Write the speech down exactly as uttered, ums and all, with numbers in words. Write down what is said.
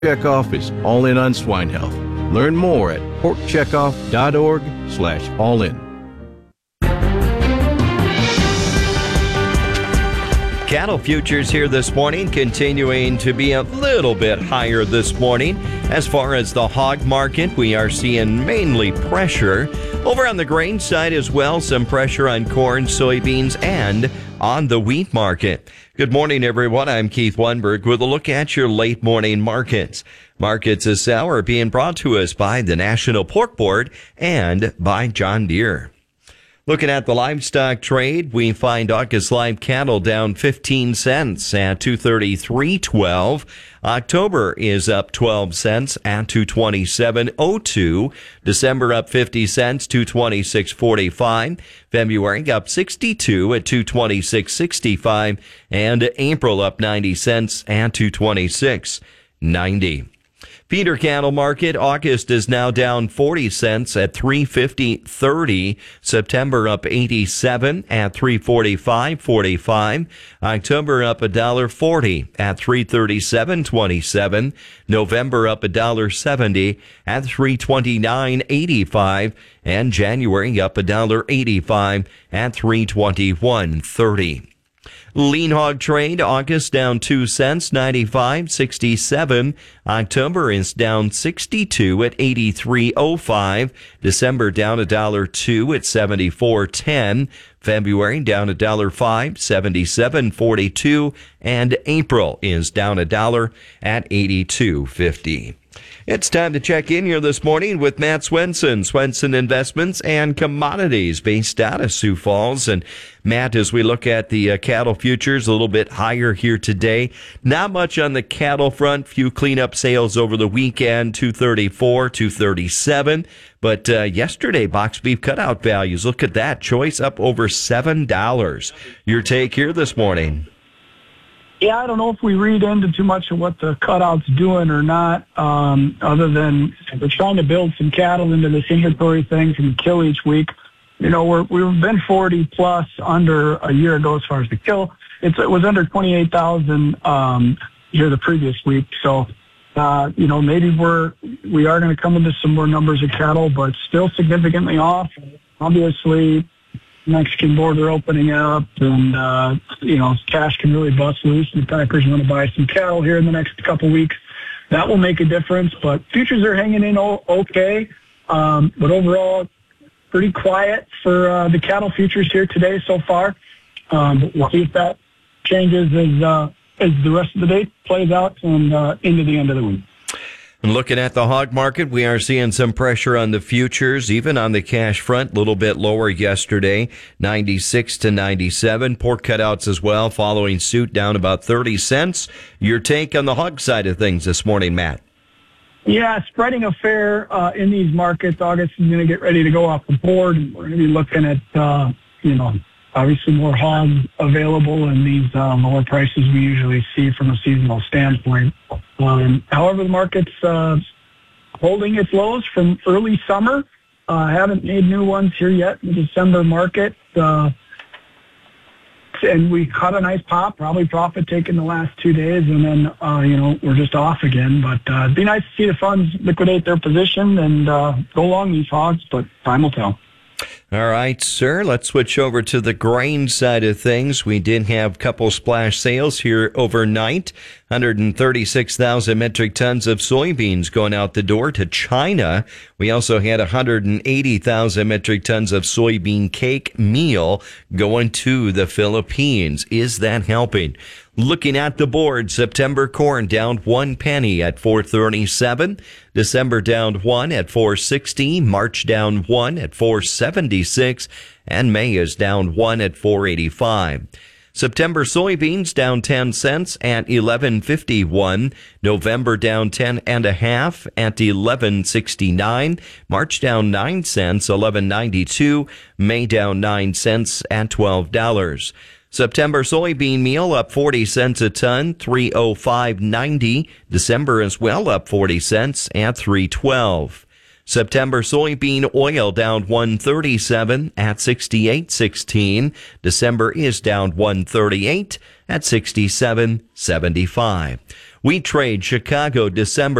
Checkoff is all in on swine health. Learn more at pork checkoff dot org slash all in. Cattle futures here this morning continuing to be a little bit higher this morning. As far as the hog market, we are seeing mainly pressure. Over on the grain side as well, some pressure on corn, soybeans, and on the wheat market. Good morning, everyone. I'm Keith Weinberg with a look at your late morning markets. Markets this hour being brought to us by the National Pork Board and by John Deere. Looking at the livestock trade, we find August live cattle down fifteen cents at two thirty-three twelve. October is up twelve cents at two twenty-seven oh two. December up fifty cents, two twenty-six forty-five. February up sixty-two at two twenty-six sixty-five. And April up ninety cents at two twenty-six ninety. Feeder cattle market, August is now down forty cents at three fifty thirty. September up eighty-seven at three forty-five forty-five. October up one dollar forty at three thirty-seven twenty-seven. November up one dollar seventy at three twenty-nine eighty-five. And January up one dollar eighty-five at three twenty-one thirty. Lean hog trade, August down two cents, ninety-five sixty-seven. October is down sixty-two at eighty-three oh five. December down a dollar two at seventy-four ten. February down a dollar five, seventy-seven forty-two. And April is down a dollar at eighty-two fifty. It's time to check in here this morning with Matt Swenson, Swenson Investments and Commodities, based out of Sioux Falls. And Matt, as we look at the uh, cattle futures, a little bit higher here today. Not much on the cattle front. Few cleanup sales over the weekend, two thirty-four, two thirty-seven. But uh, yesterday, box beef cutout values, look at that. Choice up over seven dollars. Your take here this morning? Yeah, I don't know if we read into too much of what the cutout's doing or not, um, other than we're trying to build some cattle into this inventory thing from kill each week. You know, we're, we've been forty plus under a year ago as far as the kill. It's, it was under twenty-eight thousand um, here the previous week. So, uh, you know, maybe we're, we are going to come into some more numbers of cattle, but still significantly off. Obviously, Mexican border opening up, and uh, you know, cash can really bust loose. The packers want to buy some cattle here in the next couple weeks. That will make a difference. But futures are hanging in okay. Um, but overall, pretty quiet for uh, the cattle futures here today so far. Um, but we'll see if that changes as uh, as the rest of the day plays out and uh, into the end of the week. Looking at the hog market, we are seeing some pressure on the futures, even on the cash front, a little bit lower yesterday, ninety-six to ninety-seven. Pork cutouts as well, following suit, down about thirty cents. Your take on the hog side of things this morning, Matt? Yeah, spreading a fair uh, in these markets. August is going to get ready to go off the board. We're going to be looking at, uh, you know, obviously more hogs available and these uh, lower prices we usually see from a seasonal standpoint. Um, however, the market's uh, holding its lows from early summer. Uh, haven't made new ones here yet in the December market. Uh, and we caught a nice pop, probably profit taken the last two days, and then, uh, you know, we're just off again. But uh, it'd be nice to see the funds liquidate their position and uh, go along these hogs, but time will tell. All right, sir, let's switch over to the grain side of things. We did have a couple splash sales here overnight. one hundred thirty-six thousand metric tons of soybeans going out the door to China. We also had one hundred eighty thousand metric tons of soybean cake meal going to the Philippines. Is that helping? Looking at the board, September corn down one penny at four thirty-seven. December down one at four sixty. March down one at four seventy-six. And May is down one at four eighty-five. September soybeans down ten cents at eleven fifty-one. November down ten and a half at eleven sixty-nine. March down nine cents, eleven ninety-two. May down nine cents at twelve dollars. September soybean meal up forty cents a ton, three oh five ninety. December as well up forty cents at three twelve. September soybean oil down one thirty-seven at sixty-eight sixteen. December is down one thirty-eight at sixty-seven seventy-five. We trade Chicago December